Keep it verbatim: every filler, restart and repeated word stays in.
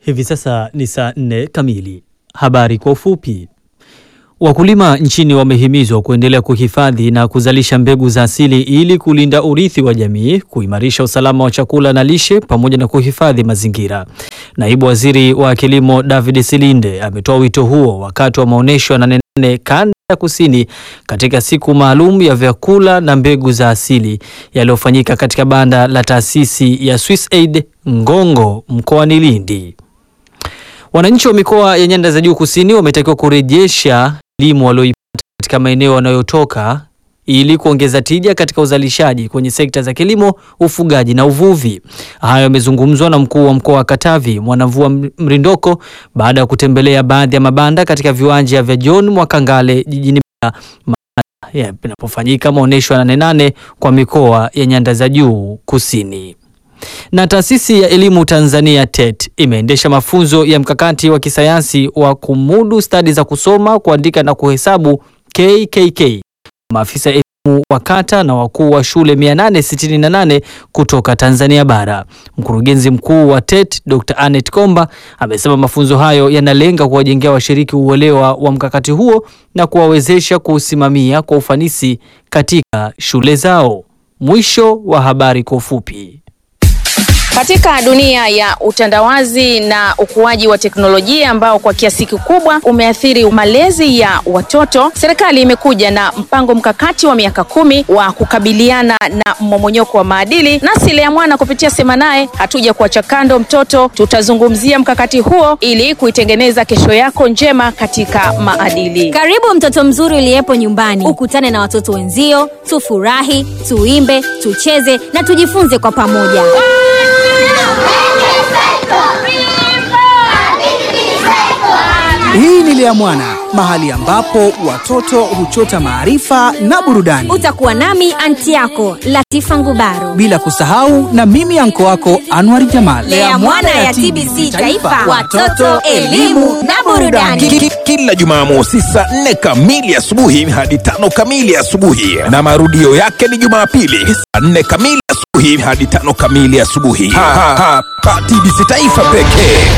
Hivi sasa ni saa nne kamili. Habari kwa ufupi. Wakulima nchini wamehimizwa kuendelea kuhifadhi na kuzalisha mbegu za asili ili kulinda urithi wa jamii, kuimarisha usalama wa chakula na lishe pamoja na kuhifadhi mazingira. Naibu Waziri wa Kilimo David Silinde ametoa wito huo wakati wa maonesho ya nane nane kanda ya kusini katika siku maalum ya vyakula na mbegu za asili yaliyofanyika katika banda la taasisi ya SwissAid Ngongo mkoani Lindi. Wananchi wa mikoa ya nyanda za juu kusini wametakiwa kurejesha elimu walioipata katika maeneo wanayotoka ili kuongeza tija katika uzalishaji kwenye sekta za kilimo, ufugaji na uvuvi. Hayo yamezungumzwa na mkuu wa mkoa wa Katavi Mwanavua Mrindoko baada ya kutembelea baadhi ya mabanda katika viwanja vya John Mwakangale jijini Mbeya yanapofanyika maonesho ya nane nane kwa mikoa ya nyanda za juu kusini. Na taasisi ya elimu Tanzania T E T imeendesha mafunzo ya mkakati wa kisayansi wa kumudu stadi za kusoma, kuandika na kuhesabu K K K. Maafisa elimu wa kata na wakuu wa shule mia nane sitini na nane kutoka Tanzania bara. Mkurugenzi mkuu wa T E T Doctor Anet Komba amesema mafunzo hayo yanalenga kuwajengea washiriki uelewa wa mkakati huo na kuwawezesha kuusimamia kwa ufanisi katika shule zao. Mwisho wa habari kwa ufupi. Katika dunia ya utandawazi na ukuaji wa teknolojia ambao kwa kiasi kikubwa umeathiri malezi ya watoto, serikali imekuja na mpango mkakati wa miaka kumi wa kukabiliana na mmomonyoko wa maadili. Nasi Lea Mwana kupitia Sema Naye hatuja kuacha kando mtoto, tutazungumzia mkakati huo ili kuitengeneza kesho yako njema katika maadili. Karibu mtoto mzuri uliyepo nyumbani, ukutane na watoto wenzio, tufurahi, tuimbe, tucheze na tujifunze kwa pamoja. Hii ni Lea Mwana, mahali ambapo watoto huchota maarifa na burudani. Utakuwa nami anti yako Latifa Ngubaro, bila kusahau na mimi anko wako Anwar Jamal. Lea Mwana ya T B C Taifa, watoto, elimu na burudani. Kila Jumamosi saa nne kamili asubuhi hadi tano kamili asubuhi, na marudio yake ni Jumapili saa nne kamili asubuhi hadi tano kamili asubuhi. Ha ha ha, T B C Taifa pekee.